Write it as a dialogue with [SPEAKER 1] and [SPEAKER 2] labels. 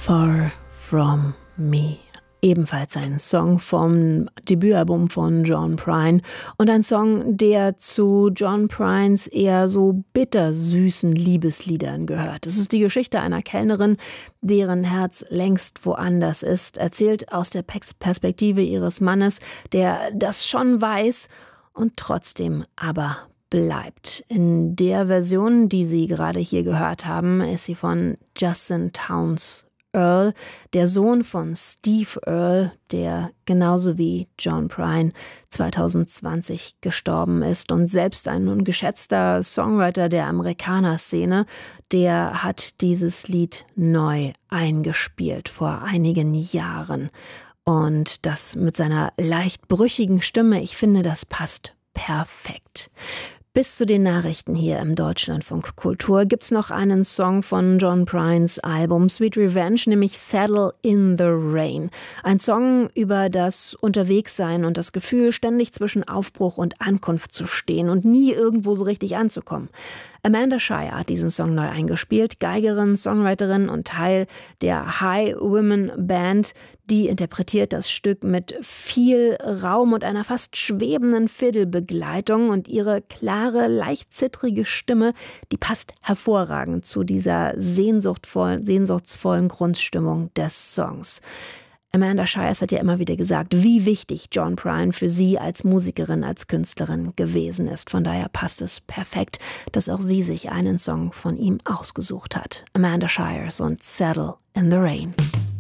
[SPEAKER 1] Far From Me. Ebenfalls ein Song vom Debütalbum von John Prine und ein Song, der zu John Prines eher so bittersüßen Liebesliedern gehört. Es ist die Geschichte einer Kellnerin, deren Herz längst woanders ist, erzählt aus der Perspektive ihres Mannes, der das schon weiß und trotzdem aber bleibt. In der Version, die Sie gerade hier gehört haben, ist sie von Justin Townes Earle, der Sohn von Steve Earle, der genauso wie John Prine 2020 gestorben ist und selbst ein nun geschätzter Songwriter der Amerikaner-Szene, der hat dieses Lied neu eingespielt vor einigen Jahren. Und das mit seiner leicht brüchigen Stimme, ich finde, das passt perfekt. Bis zu den Nachrichten hier im Deutschlandfunk Kultur gibt's noch einen Song von John Prines Album Sweet Revenge, nämlich Saddle in the Rain. Ein Song über das Unterwegssein und das Gefühl, ständig zwischen Aufbruch und Ankunft zu stehen und nie irgendwo so richtig anzukommen. Amanda Shire hat diesen Song neu eingespielt, Geigerin, Songwriterin und Teil der High Women Band. Die interpretiert das Stück mit viel Raum und einer fast schwebenden Fiddle-Begleitung und ihre klare, leicht zittrige Stimme, die passt hervorragend zu dieser sehnsuchtsvollen Grundstimmung des Songs. Amanda Shire hat ja immer wieder gesagt, wie wichtig John Prine für sie als Musikerin, als Künstlerin gewesen ist. Von daher passt es perfekt, dass auch sie sich einen Song von ihm ausgesucht hat. Amanda Shire und Saddle in the Rain.